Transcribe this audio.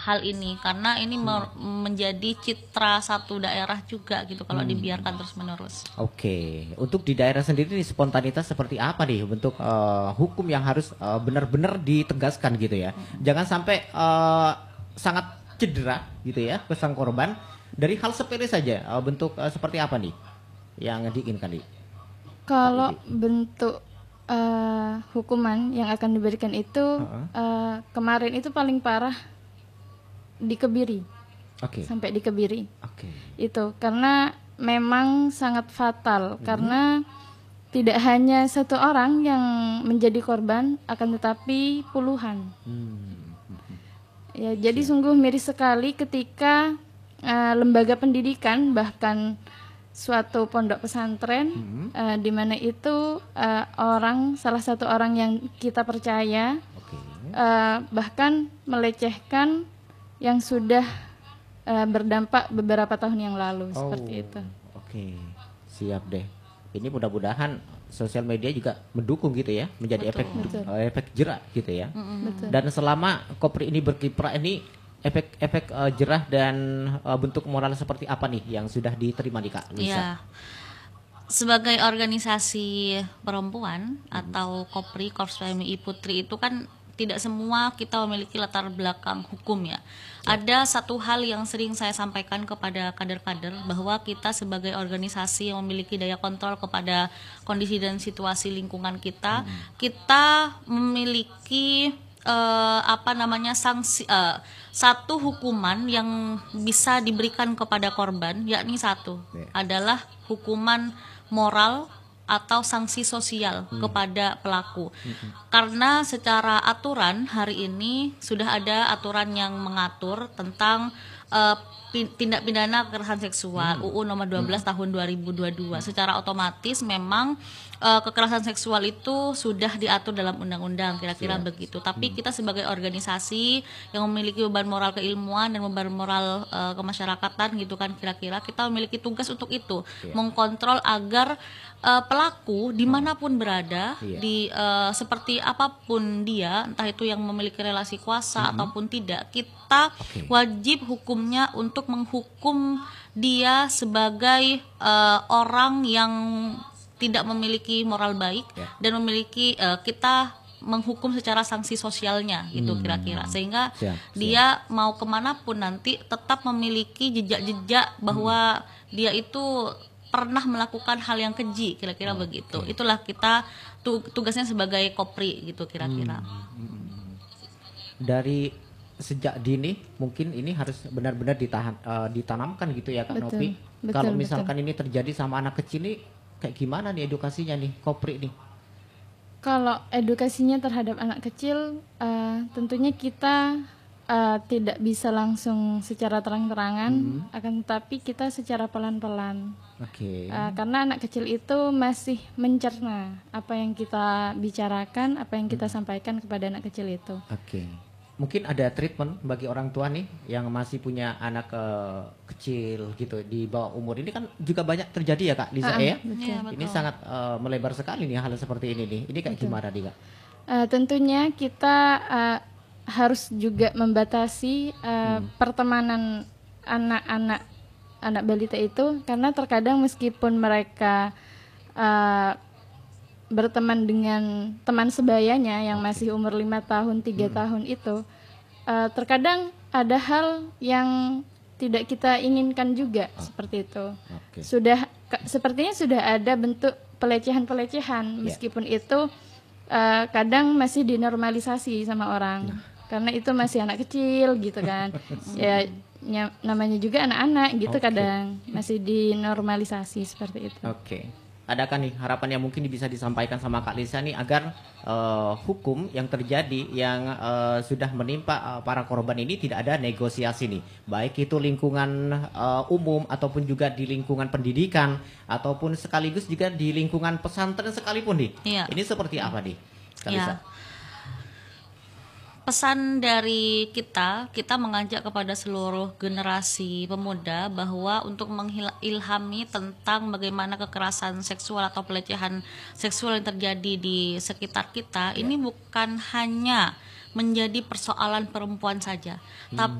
hal ini, karena ini menjadi citra satu daerah juga gitu kalau dibiarkan terus-menerus. Oke, untuk di daerah sendiri nih, spontanitas seperti apa nih bentuk hukum yang harus benar-benar ditegaskan gitu ya. Jangan sampai sangat cedera gitu ya ke sang korban dari hal sepele saja. Bentuk seperti apa nih yang diinginkan nih? Kalau bentuk hukuman yang akan diberikan itu kemarin itu paling parah di Kebiri. Sampai di Kebiri. Itu karena memang sangat fatal karena tidak hanya satu orang yang menjadi korban, akan tetapi puluhan. Ya, jadi sungguh miris sekali ketika lembaga pendidikan, bahkan suatu pondok pesantren di mana itu salah satu orang yang kita percaya bahkan melecehkan yang sudah berdampak beberapa tahun yang lalu seperti itu. Siap deh. Ini mudah-mudahan sosial media juga mendukung gitu ya, menjadi efek jerak gitu ya. Dan selama Kopri ini berkiprah ini efek jerah dan bentuk moral seperti apa nih yang sudah diterima nih Kak Lisa? Ya, sebagai organisasi perempuan atau Kopri, Korps PMI Putri itu kan tidak semua kita memiliki latar belakang hukum ya. Ada satu hal yang sering saya sampaikan kepada kader-kader, bahwa kita sebagai organisasi yang memiliki daya kontrol kepada kondisi dan situasi lingkungan kita, kita memiliki sanksi, satu hukuman yang bisa diberikan kepada korban, yakni satu adalah hukuman moral atau sanksi sosial kepada pelaku. Karena secara aturan hari ini sudah ada aturan yang mengatur tentang tindak pidana kekerasan seksual, UU nomor 12 tahun 2022. Secara otomatis memang kekerasan seksual itu sudah diatur dalam undang-undang, kira-kira begitu. Tapi kita sebagai organisasi yang memiliki beban moral keilmuan dan beban moral kemasyarakatan gitu kan, kira-kira kita memiliki tugas untuk itu, mengkontrol agar pelaku dimanapun berada, di seperti apapun dia, entah itu yang memiliki relasi kuasa ataupun tidak, kita wajib hukumnya untuk menghukum dia sebagai orang yang tidak memiliki moral baik dan memiliki kita menghukum secara sanksi sosialnya gitu kira-kira, sehingga dia mau kemanapun nanti tetap memiliki jejak-jejak bahwa dia itu pernah melakukan hal yang keji, kira-kira begitu. Itulah kita tugasnya sebagai Kopri gitu kira-kira. Dari sejak dini mungkin ini harus benar-benar ditanamkan gitu ya Kak Novi. Kalau misalkan ini terjadi sama anak kecil nih, kayak gimana nih edukasinya nih Kopri nih? Kalau edukasinya terhadap anak kecil, tentunya kita tidak bisa langsung secara terang-terangan, akan tetapi kita secara pelan-pelan. Karena anak kecil itu masih mencerna apa yang kita bicarakan, apa yang kita sampaikan kepada anak kecil itu. Mungkin ada treatment bagi orang tua nih yang masih punya anak kecil gitu di bawah umur. Ini kan juga banyak terjadi ya Kak Lisa ya? Ini sangat melebar sekali nih hal seperti ini nih. Ini kayak gimana nih Kak? Tentunya kita harus juga membatasi pertemanan anak balita itu, karena terkadang meskipun mereka berteman dengan teman sebayanya yang masih umur 5 tahun, 3 tahun itu, terkadang ada hal yang tidak kita inginkan juga seperti itu. Sepertinya sudah ada bentuk pelecehan-pelecehan, meskipun itu kadang masih dinormalisasi sama orang. Karena itu masih anak kecil gitu kan. Namanya juga anak-anak gitu, kadang masih dinormalisasi seperti itu. Adakah nih harapan yang mungkin bisa disampaikan sama Kak Lisa nih agar hukum yang terjadi yang sudah menimpa para korban ini tidak ada negosiasi nih, baik itu lingkungan umum ataupun juga di lingkungan pendidikan ataupun sekaligus juga di lingkungan pesantren sekalipun nih. Ini seperti apa nih Kak Lisa? Pesan dari kita mengajak kepada seluruh generasi pemuda bahwa untuk mengilhami tentang bagaimana kekerasan seksual atau pelecehan seksual yang terjadi di sekitar kita, ini bukan hanya menjadi persoalan perempuan saja, tapi